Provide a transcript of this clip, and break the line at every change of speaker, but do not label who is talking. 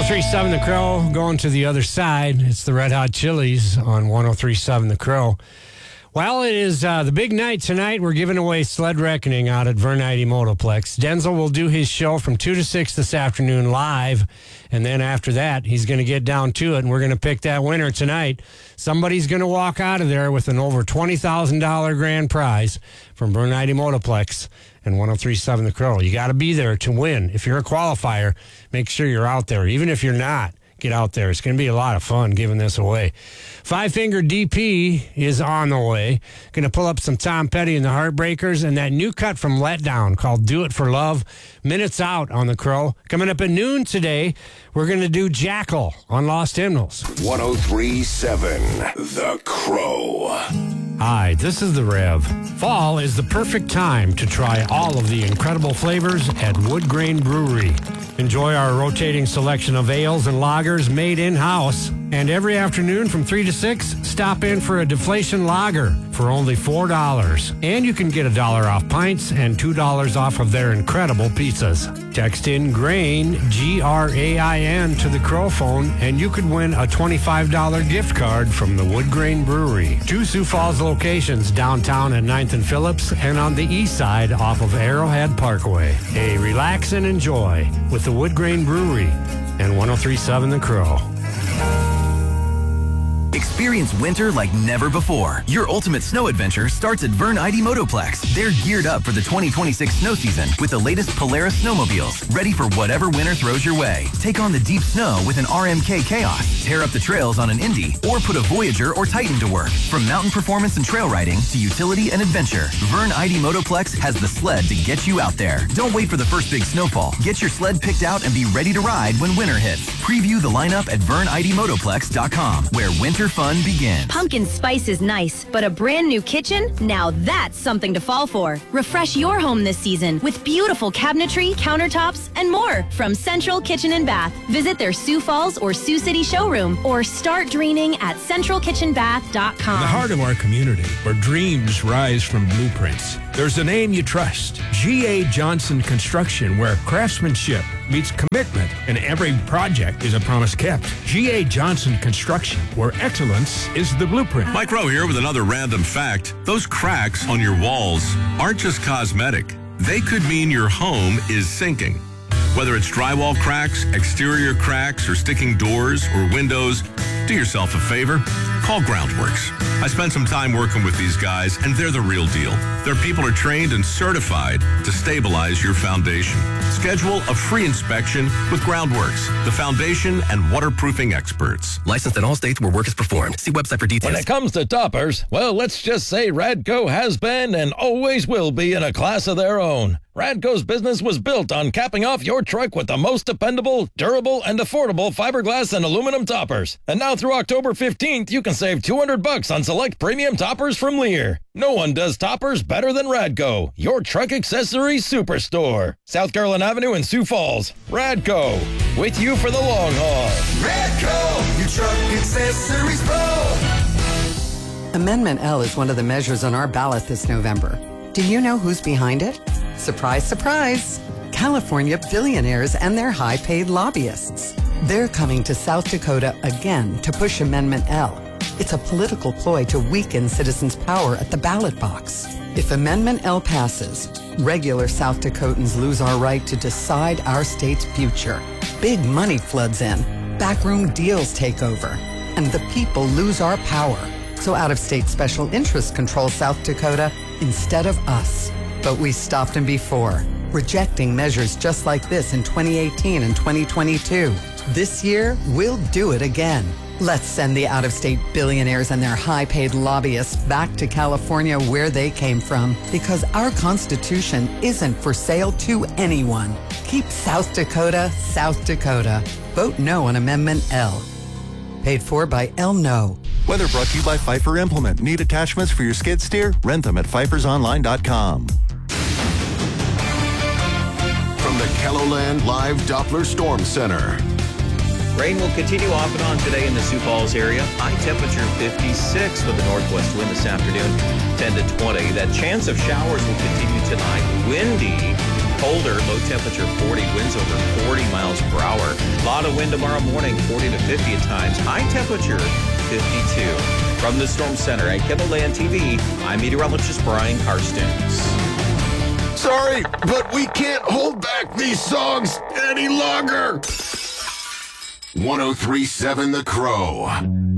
103.7 The Crow, going to the other side. It's the Red Hot Chilies on 103.7 The Crow. Well, it is the big night tonight. We're giving away Sled Reckoning out at Vern Ide Motoplex. Denzel will do his show from 2 to 6 this afternoon live, and then after that, he's going to get down to it, and we're going to pick that winner tonight. Somebody's going to walk out of there with an over $20,000 grand prize from Vern Ide Motoplex and 103.7 The Crow. You got to be there to win. If you're a qualifier, make sure you're out there. Even if you're not, get out there. It's going to be a lot of fun giving this away. Five Finger DP is on the way. Going to pull up some Tom Petty and the Heartbreakers and that new cut from Letdown called Do It for Love. Minutes out on The Crow. Coming up at noon today, we're going to do Jackal on Lost Hymnals.
103.7 The Crow.
Hi, this is the Rev. Fall is the perfect time to try all of the incredible flavors at Wood Grain Brewery. Enjoy our rotating selection of ales and lagers made in-house. And every afternoon from 3 to 6, stop in for a deflation lager for only $4. And you can get $1 off pints and $2 off of their incredible pizzas. Text in GRAIN, GRAIN, to the Crow phone, and you could win a $25 gift card from the Wood Grain Brewery. 2 Sioux Falls locations, downtown at 9th and Phillips, and on the east side off of Arrowhead Parkway. Hey, relax and enjoy with the Wood Grain Brewery and 103.7 The Crow.
Experience winter like never before. Your ultimate snow adventure starts at Vern Ide Motoplex. They're geared up for the 2026 snow season with the latest Polaris snowmobiles, ready for whatever winter throws your way. Take on the deep snow with an RMK Chaos, tear up the trails on an Indy, or put a Voyager or Titan to work. From mountain performance and trail riding to utility and adventure, Vern Ide Motoplex has the sled to get you out there. Don't wait for the first big snowfall. Get your sled picked out and be ready to ride when winter hits. Preview the lineup at VernIdeMotoplex.com, where winter fun begins.
Pumpkin spice is nice, but a brand new kitchen? Now that's something to fall for. Refresh your home this season with beautiful cabinetry, countertops, and more from Central Kitchen and Bath. Visit their Sioux Falls or Sioux City showroom or start dreaming at centralkitchenbath.com.
In the heart of our community, where dreams rise from blueprints, there's a name you trust. G.A. Johnson Construction, where craftsmanship meets commitment and every project is a promise kept. G.A. Johnson Construction, where excellence is the blueprint.
Mike Rowe here with another random fact. Those cracks on your walls aren't just cosmetic. They could mean your home is sinking. Whether it's drywall cracks, exterior cracks, or sticking doors or windows, do yourself a favor. Call Groundworks. I spent some time working with these guys, and they're the real deal. Their people are trained and certified to stabilize your foundation. Schedule a free inspection with Groundworks, the foundation and waterproofing experts.
Licensed in all states where work is performed. See website for details.
When it comes to toppers, well, let's just say Radco has been and always will be in a class of their own. Radco's business was built on capping off your truck with the most dependable, durable, and affordable fiberglass and aluminum toppers. And now through October 15th, you can save $200 on select premium toppers from Lear. No one does toppers better than Radco, your truck accessories superstore. South Carolina Avenue in Sioux Falls. Radco, with you for the long haul.
Radco, your truck accessories pro.
Amendment L is one of the measures on our ballot this November. Do you know who's behind it? Surprise, surprise! California billionaires and their high-paid lobbyists. They're coming to South Dakota again to push Amendment L. It's a political ploy to weaken citizens' power at the ballot box. If Amendment L passes, regular South Dakotans lose our right to decide our state's future. Big money floods in, backroom deals take over, and the people lose our power. So out-of-state special interests control South Dakota instead of us. But we stopped them before, rejecting measures just like this in 2018 and 2022. This year, we'll do it again. Let's send the out-of-state billionaires and their high-paid lobbyists back to California where they came from, because our Constitution isn't for sale to anyone. Keep South Dakota, South Dakota. Vote no on Amendment L. Paid for by El No.
Weather brought to you by Pfeiffer Implement. Need attachments for your skid steer? Rent them at pfeiffersonline.com.
From the KELOLAND Live Doppler Storm Center.
Rain will continue off and on today in the Sioux Falls area. High temperature 56 with a northwest wind this afternoon, 10 to 20. That chance of showers will continue tonight. Windy, colder, low temperature 40, winds over 40 miles per hour. lot of wind tomorrow morning, 40 to 50 at times. High temperature, 52. From the Storm Center at KELOLAND TV, I'm meteorologist Brian Karstens.
Sorry, but we can't hold back these songs any longer. 103.7 The Crow.